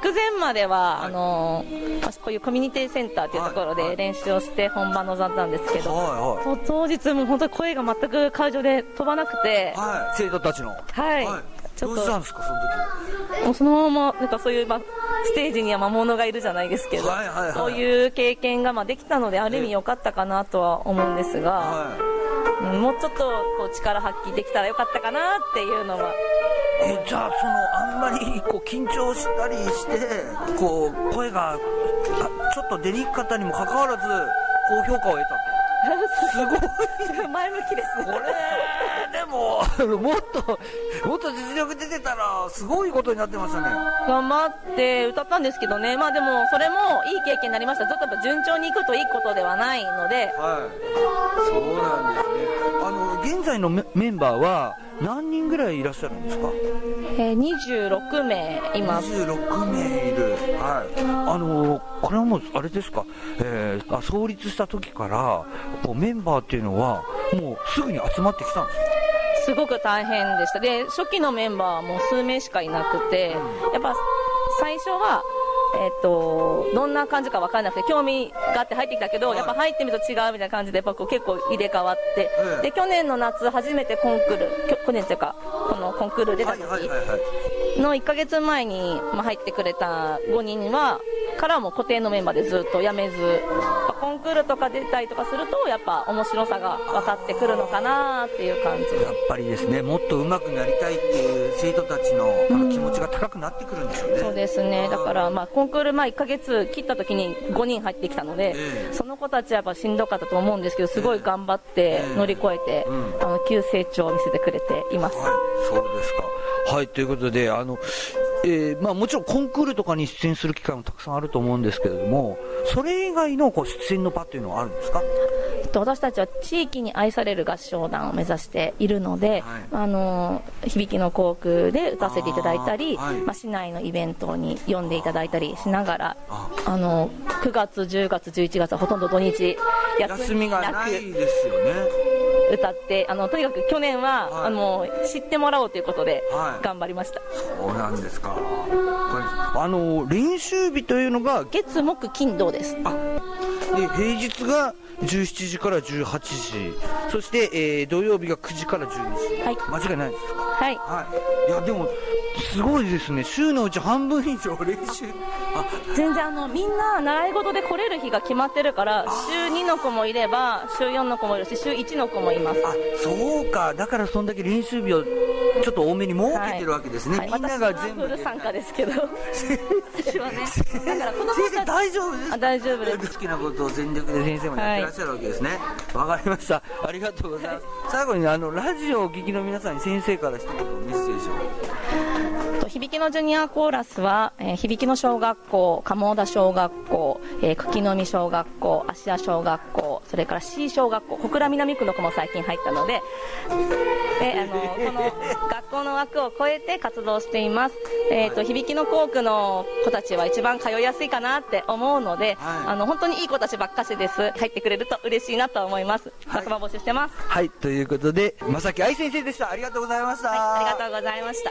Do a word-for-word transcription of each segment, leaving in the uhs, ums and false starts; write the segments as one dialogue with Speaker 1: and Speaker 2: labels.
Speaker 1: 直前までは、はい、あのこういうコミュニティセンターっていうところで練習をして本番臨んだんですけど、はいはい、当日も本当に声が全く会場で飛ばなくて、
Speaker 2: はい、生徒たちの、
Speaker 1: はい、はい、
Speaker 2: ちょっとどうしたんですかその時。
Speaker 1: もうそのままなんかそういう、ま、ステージには魔物がいるじゃないですけど、はいはいはい、そういう経験がまあできたのである意味良かったかなとは思うんですが、はい、もうちょっとこう力発揮できたらよかったかなっていうのは。
Speaker 2: えじゃあそのあんまりこう緊張したりしてこう声がちょっと出にくかったにもかかわらず高評価を得たと。すごい
Speaker 1: 前向きですね。
Speaker 2: これでももっともっと実力出てたらすごいことになってましたね。
Speaker 1: 頑張って歌ったんですけどね、まあでもそれもいい経験になりました。ずっとやっぱ順調にいくといいことではないので、
Speaker 2: はい、そうなんですね。あの現在の メ, メンバーは何人ぐらいいらっしゃるんですか？
Speaker 1: えー、にじゅうろくめいいます。
Speaker 2: にじゅうろくめいいる。はい。あのー、これはもうあれですか、えー、あ創立した時からこうメンバーっていうのはもうすぐに集まってきたんですか？
Speaker 1: すごく大変でした。で初期のメンバーはもう数名しかいなくて、やっぱ最初はえー、とどんな感じか分からなくて興味があって入ってきたけど、はい、やっぱ入ってみると違うみたいな感じでやっぱこう結構入れ替わって、はい、で去年の夏初めてコンクール去年というかこのコンクール出た時のいっかげつまえに、まあ、入ってくれたごにんはからも固定のメンバーでずっと辞めず、コンクールとか出たりとかするとやっぱ面白さが分かってくるのかなっていう感じ。
Speaker 2: やっぱりですね、もっと上手くなりたいっていう生徒たち の, あの気持ちが高くなってくるんですよね、うん、
Speaker 1: そうですね。だからまあコンクールまあいっかげつ切った時にごにん入ってきたので、えー、その子たちはやっぱしんどかったと思うんですけど、すごい頑張って乗り越えて、えーうん、あの急成長を見せてくれています、
Speaker 2: はい、そうですか。はい、ということであのえーまあ、もちろんコンクールとかに出演する機会もたくさんあると思うんですけれども、それ以外のこう出演の場っていうのはあるんですか？
Speaker 1: 私たちは地域に愛される合唱団を目指しているので、はい、あの響きの校区で歌わせていただいたり、はい、まあ、市内のイベントに呼んでいただいたりしながら、ああのくがつじゅうがつじゅういちがつはほとんど土日休みなく
Speaker 2: 休みがないですよね。
Speaker 1: 歌ってあのとにかく去年は、はい、あの知ってもらおうということで頑張りました、はい、
Speaker 2: そうなんですか。あの練習日というのが
Speaker 1: 月木金土です。
Speaker 2: あで平日がじゅうしちじからじゅうはちじ、そして、えー、土曜日がくじからじゅうにじ、はい、間違いないですか？
Speaker 1: はい、はい、
Speaker 2: いやでもすごいですね。週のうち半分以上練習。
Speaker 1: あ全然あのみんな習い事で来れる日が決まってるから、週にの子もいれば週よんの子もいるし週いちの子もいます。
Speaker 2: あそうか、だからそんだけ練習日をちょっと多めに設けてるわけですね、はい、みんなが全部
Speaker 1: フル参加ですけど私はね、だからこの
Speaker 2: 先生大丈夫ですか？
Speaker 1: あ大丈夫です。
Speaker 2: 好きなことを全力で先生もやってらっしゃるわけですね。わ、はい、かりました。ありがとうございます。最後にあのラジオをお聞きの皆さんに先生から一言メッセージを。
Speaker 1: 響きのジュニアコーラスは、えー、響きの小学校、鴨田小学校、えー、久喜の実小学校、芦屋小学校、それから C 小学校、小倉南区の子も最近入ったので、であのこの学校の枠を超えて活動しています。えーと、響きの校区の子たちは一番通いやすいかなって思うので、はい、あの本当にいい子たちばっかしです。入ってくれると嬉しいなと思います。学場募集してます。
Speaker 2: はい、ということで正木愛先生でした。ありがとうございました。
Speaker 1: はい、ありがとうございました。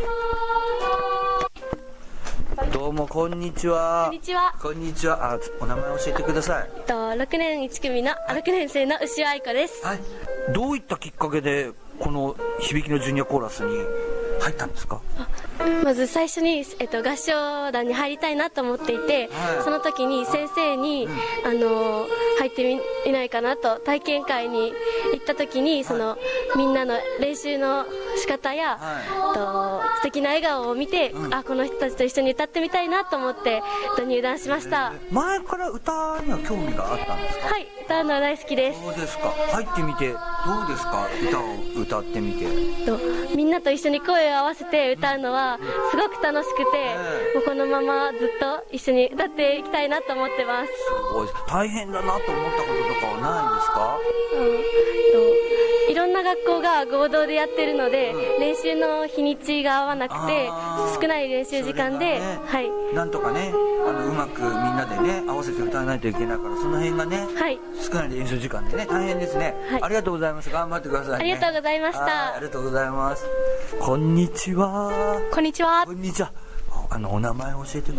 Speaker 2: どうもこんにちは。
Speaker 3: こんにちは。
Speaker 2: こんにちは。あ、お名前教えてください。
Speaker 3: えっとろくねんいちくみのろくねんせいの牛尾愛子です。
Speaker 2: はい。どういったきっかけでこの響きのジュニアコーラスに入ったんですか？
Speaker 3: まず最初に、えっと、合唱団に入りたいなと思っていて、はい、その時に先生に、うん、あの入ってみいないかなと体験会に行った時にその、はい、みんなの練習の仕方や、はい、と素敵な笑顔を見て、うん、あこの人たちと一緒に歌ってみたいなと思って入団しました。
Speaker 2: えー、前から歌には興味があったんですか？
Speaker 3: はい、歌うのは大好きです。
Speaker 2: そうですか。入ってみてどうですか？歌を歌ってみて。
Speaker 3: とみんなと一緒に声を合わせて歌うのはすごく楽しくて、えー、もうこのままずっと一緒に歌っていきたいなと思ってます。
Speaker 2: すごい大変だなと思ったこととかはないんですか？
Speaker 3: うん、といろんな学校が合同でやってるので、うん、練習の日にちが合わなくて少ない練習時間で、ね、はい、
Speaker 2: なんとかねあのうまくみんなでね合わせて歌わないといけないからその辺がね、はい、少ない練習時間でね大変ですね、はい、ありがとうございます。頑張ってくださいね。
Speaker 3: ありがとうございました。
Speaker 2: ありがとうございます。こんにちは。
Speaker 3: こんにちは。
Speaker 2: こんにちは。あのお名前教えてください。